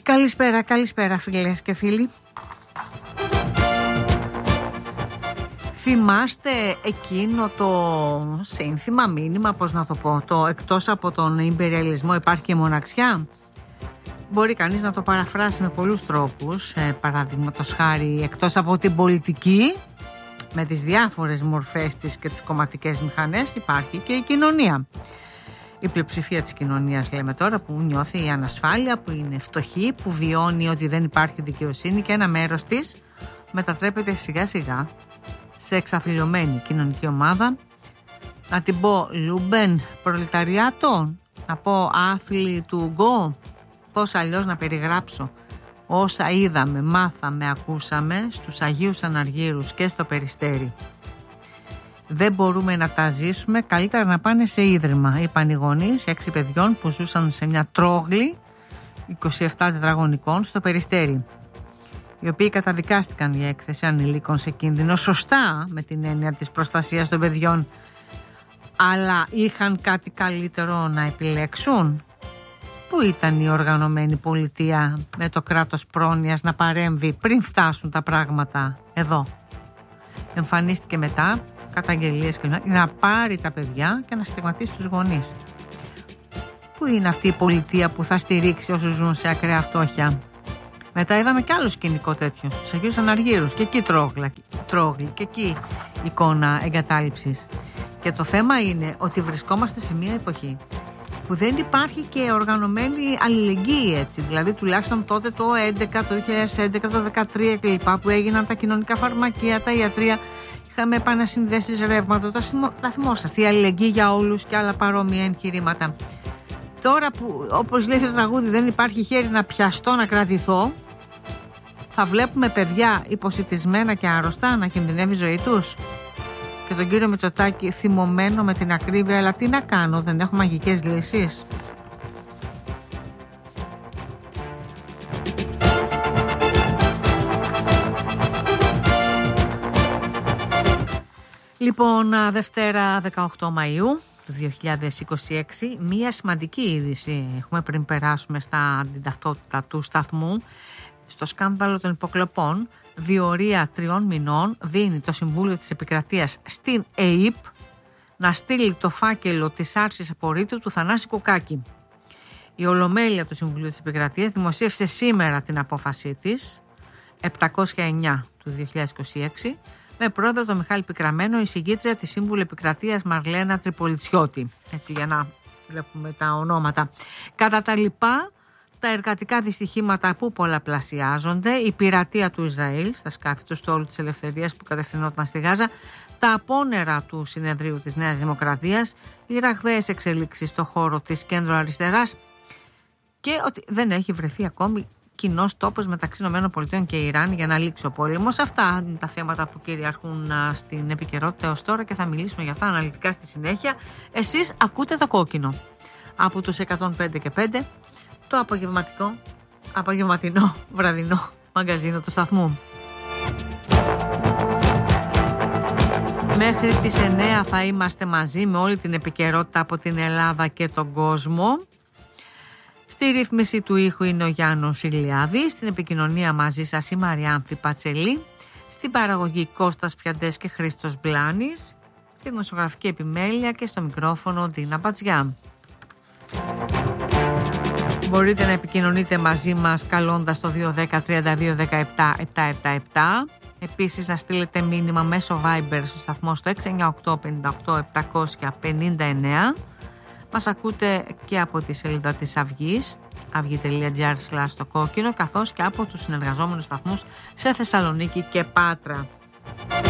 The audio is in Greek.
Καλησπέρα φίλες και φίλοι. Θυμάστε εκείνο το σύνθημα, μήνυμα, πώς να το πω, το εκτός από τον ιμπεριαλισμό υπάρχει και μοναξιά? Μπορεί κανείς να το παραφράσει με πολλούς τρόπους, παραδείγματος χάρη εκτός από την πολιτική, με τις διάφορες μορφές της και τις κομματικές μηχανές, υπάρχει και η κοινωνία. Η πλειοψηφία της κοινωνίας, λέμε τώρα, που νιώθει η ανασφάλεια, που είναι φτωχή, που βιώνει ότι δεν υπάρχει δικαιοσύνη και ένα μέρος της μετατρέπεται σιγά σιγά σε εξαφιλωμένη κοινωνική ομάδα. Να την πω Λούμπεν προλεταριάτο, να πω άθλη του Γκο, πώς αλλιώς να περιγράψω όσα είδαμε, μάθαμε, ακούσαμε στους Αγίους Αναργύρους και στο Περιστέρι. Δεν μπορούμε να τα ζήσουμε, καλύτερα να πάνε σε ίδρυμα. Είπαν οι γονείς 6 παιδιών που ζούσαν σε μια τρόγλη 27 τετραγωνικών στο Περιστέρι, οι οποίοι καταδικάστηκαν για έκθεση ανηλίκων σε κίνδυνο, σωστά με την έννοια της προστασίας των παιδιών, αλλά είχαν κάτι καλύτερο να επιλέξουν? Πού ήταν η οργανωμένη πολιτεία με το κράτος πρόνοιας να παρέμβει πριν φτάσουν τα πράγματα εδώ? Εμφανίστηκε μετά καταγγελίες και να πάρει τα παιδιά και να στιγματίσει τους γονείς. Πού είναι αυτή η πολιτεία που θα στηρίξει όσους ζουν σε ακραία φτώχεια? Μετά είδαμε κι άλλο σκηνικό τέτοιο στους Αγίους Αναργύρους, και εκεί τρόγλη και εκεί εικόνα εγκατάλειψης. Και το θέμα είναι ότι βρισκόμαστε σε μια εποχή που δεν υπάρχει και οργανωμένη αλληλεγγύη, έτσι. Δηλαδή τουλάχιστον τότε το 2011, το 2011, το 2013 κλπ. Που έγιναν τα κοινωνικά φαρμακεία, τα ιατρεία, είχαμε επανασυνδέσεις ρεύματος, τα θυμόσαστε, η αλληλεγγύη για όλους και άλλα παρόμοια εγχειρήματα. Τώρα που, όπως λέει το τραγούδι, δεν υπάρχει χέρι να πιαστώ, να κρατηθώ, θα βλέπουμε παιδιά υποσιτισμένα και άρρωστα να κινδυνεύει η ζωή τους. Και τον κύριο Μητσοτάκη θυμωμένο με την ακρίβεια, αλλά τι να κάνω, δεν έχω μαγικές λύσεις. Λοιπόν, Δευτέρα 18 Μαΐου του 2026, μία σημαντική είδηση έχουμε πριν περάσουμε στα αντιταυτότητα του σταθμού. Στο σκάνδαλο των υποκλοπών, διορία 3 μηνών δίνει το Συμβούλιο της Επικρατείας στην ΕΥΠ να στείλει το φάκελο της άρσης απορρίτου του Θανάση Κουκάκη. Η Ολομέλεια του Συμβουλίου της Επικρατείας δημοσίευσε σήμερα την απόφασή της 709 του 2026, με πρόεδρο τον Μιχάλη Πικραμένο, εισηγήτρια τη Σύμβουλη Επικρατείας Μαρλένα Τριπολιτσιώτη. Έτσι, για να βλέπουμε τα ονόματα. Κατά τα λοιπά, τα εργατικά δυστυχήματα που πολλαπλασιάζονται, η πειρατεία του Ισραήλ στα σκάφη του στόλου της Ελευθερίας που κατευθυνόταν στη Γάζα, τα απόνερα του συνεδρίου της Νέας Δημοκρατίας, οι ραγδαίες εξελίξεις στο χώρο της κέντρο-αριστεράς και ότι δεν έχει βρεθεί ακόμη κοινός τόπος μεταξύ ΗΠΑ και Ιράν για να λήξει ο πόλεμος. Αυτά είναι τα θέματα που κυριαρχούν στην επικαιρότητα ως τώρα και θα μιλήσουμε για αυτά αναλυτικά στη συνέχεια. Εσείς ακούτε το κόκκινο από τους 105 και 5, το απογευματινό βραδινό μαγκαζίνο του σταθμού. Μέχρι τις 9 θα είμαστε μαζί με όλη την επικαιρότητα από την Ελλάδα και τον κόσμο. Στη ρύθμιση του ήχου είναι ο Γιάννος Ηλιάδης, στην επικοινωνία μαζί σας η Μαριάνθη Πατσελή, στην παραγωγή Κώστας Πιαντές και Χρήστος Μπλάνης, στη δημοσιογραφική επιμέλεια και στο μικρόφωνο Ντίνα Μπατζιά. Μπορείτε να επικοινωνείτε μαζί μας καλώντας το 210 32 17 777. Επίσης να στείλετε μήνυμα μέσω Viber στο σταθμό στο 698 58 759. Μας ακούτε και από τη σελίδα της Αυγής, avygi.gr/το κόκκινο, καθώς και από τους συνεργαζόμενους σταθμούς σε Θεσσαλονίκη και Πάτρα.